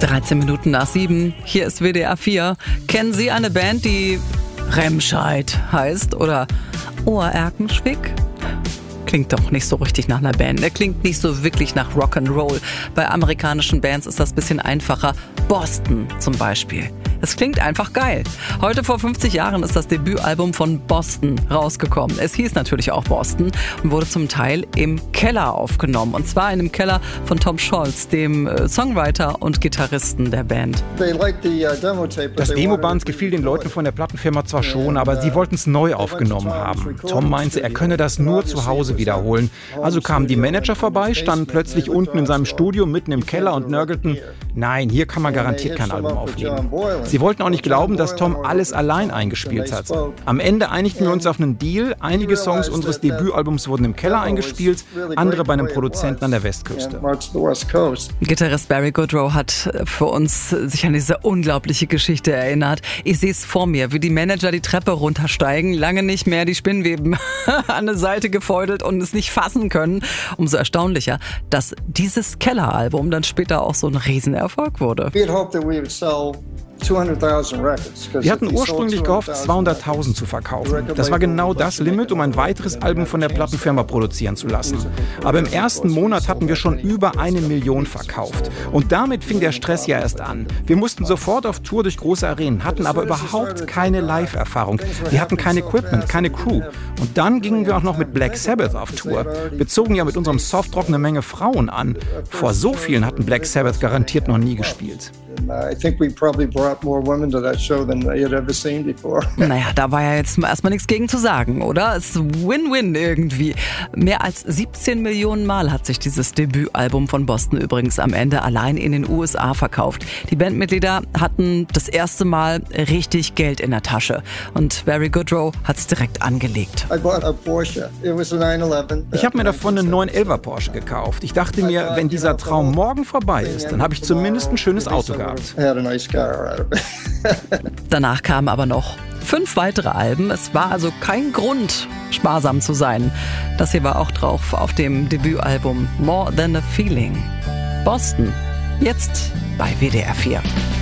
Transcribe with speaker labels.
Speaker 1: 13 Minuten nach 7. Hier ist WDR 4. Kennen Sie eine Band, die Remscheid heißt oder Ohrerkenschwick? Klingt doch nicht so richtig nach einer Band. Er klingt nicht so wirklich nach Rock'n'Roll. Bei amerikanischen Bands ist das ein bisschen einfacher. Boston zum Beispiel. Es klingt einfach geil. Heute vor 50 Jahren ist das Debütalbum von Boston rausgekommen. Es hieß natürlich auch Boston und wurde zum Teil im Keller aufgenommen. Und zwar in dem Keller von Tom Scholz, dem Songwriter und Gitarristen der Band.
Speaker 2: Das Demoband gefiel den Leuten von der Plattenfirma zwar schon, aber sie wollten es neu aufgenommen haben. Tom meinte, er könne das nur zu Hause wiederholen. Also kamen die Manager vorbei, standen plötzlich unten in seinem Studio mitten im Keller und nörgelten, nein, hier kann man garantiert kein Album aufnehmen. Sie wollten auch nicht glauben, dass Tom alles allein eingespielt hat. Am Ende einigten wir uns auf einen Deal. Einige Songs unseres Debütalbums wurden im Keller eingespielt, andere bei einem Produzenten an der Westküste.
Speaker 1: Gitarrist Barry Goodrow hat für uns sich an diese unglaubliche Geschichte erinnert. Ich sehe es vor mir, wie die Manager die Treppe runtersteigen, lange nicht mehr die Spinnweben an der Seite gefeudelt und es nicht fassen können. Umso erstaunlicher, dass dieses Kelleralbum dann später auch so ein Riesenerfolg wurde.
Speaker 2: Wir hatten ursprünglich gehofft, 200.000 zu verkaufen. Das war genau das Limit, um ein weiteres Album von der Plattenfirma produzieren zu lassen. Aber im ersten Monat hatten wir schon über 1 Million verkauft. Und damit fing der Stress ja erst an. Wir mussten sofort auf Tour durch große Arenen, hatten aber überhaupt keine Live-Erfahrung. Wir hatten kein Equipment, keine Crew. Und dann gingen wir auch noch mit Black Sabbath auf Tour. Wir zogen ja mit unserem Softrock eine Menge Frauen an. Vor so vielen hatten Black Sabbath garantiert noch nie gespielt.
Speaker 1: Naja, da war ja jetzt erstmal nichts gegen zu sagen, oder? Es ist Win-Win irgendwie. Mehr als 17 Millionen Mal hat sich dieses Debütalbum von Boston übrigens am Ende allein in den USA verkauft. Die Bandmitglieder hatten das erste Mal richtig Geld in der Tasche. Und Barry Goodrow hat es direkt angelegt.
Speaker 2: Ich habe mir davon einen 911er Porsche gekauft. Ich dachte mir, wenn dieser Traum morgen vorbei ist, dann habe ich zumindest ein schönes Auto gehabt.
Speaker 1: Danach kamen aber noch 5 weitere Alben. Es war also kein Grund, sparsam zu sein. Das hier war auch drauf auf dem Debütalbum More Than a Feeling. Boston, jetzt bei WDR 4.